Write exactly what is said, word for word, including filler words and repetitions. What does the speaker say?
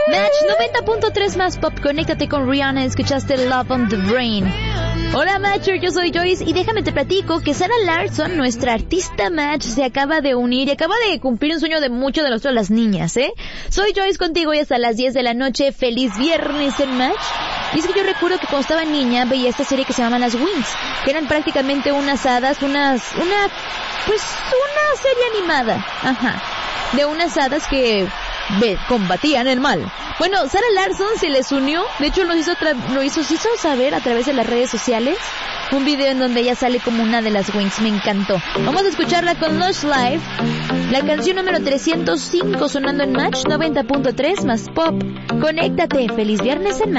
Match noventa punto tres más pop. Conéctate con Rihanna. Escuchaste Love on the Brain. Hola Matcher, yo soy Joyce y déjame te platico que Sarah Larson, nuestra artista Match, se acaba de unir y acaba de cumplir un sueño de muchos de nosotros las niñas, ¿eh? Soy Joyce contigo y hasta las diez de la noche. Feliz viernes en Match. Y es que yo recuerdo que cuando estaba niña veía esta serie que se llama Las Wings, que eran prácticamente unas hadas, unas, una, pues una serie animada, ajá, de unas hadas que ve, combatían el mal. Bueno, Sarah Larson se les unió, de hecho lo hizo, tra- lo hizo, se hizo saber a través de las redes sociales, un video en donde ella sale como una de las Wings, me encantó. Vamos a escucharla con Lush Live, la canción número trescientos cinco sonando en Match noventa punto tres más pop. Conéctate, feliz viernes en Match.